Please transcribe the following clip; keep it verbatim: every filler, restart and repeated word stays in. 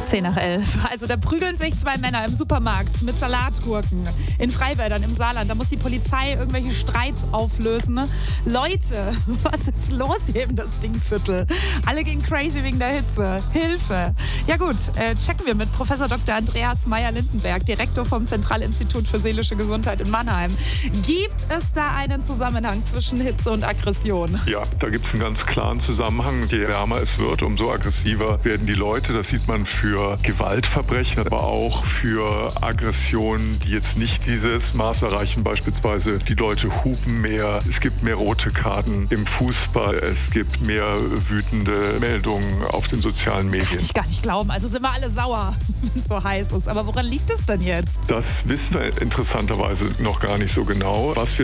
zehn nach elf. Also da prügeln sich zwei Männer im Supermarkt mit Salatgurken in Freiwäldern im Saarland. Da muss die Polizei irgendwelche Streits auflösen. Ne? Leute, was ist los hier in das Dingviertel? Alle gehen crazy wegen der Hitze. Hilfe! Ja gut, äh, checken wir mit Professor Doktor Andreas Meyer-Lindenberg, Direktor vom Zentralinstitut für seelische Gesundheit in Mannheim. Gibt es da einen Zusammenhang zwischen Hitze und Aggression? Ja, da gibt es einen ganz klaren Zusammenhang. Je wärmer es wird, umso aggressiver werden die Leute. Das sieht man für Gewaltverbrechen, aber auch für Aggressionen, die jetzt nicht dieses Maß erreichen. Beispielsweise die Leute hupen mehr, es gibt mehr rote Karten im Fußball, es gibt mehr wütende Meldungen auf den sozialen Medien. Kann ich gar nicht glauben. Also sind wir alle sauer, wenn es so heiß ist. Aber woran liegt es denn jetzt? Das wissen wir interessanterweise noch gar nicht so genau. Was wir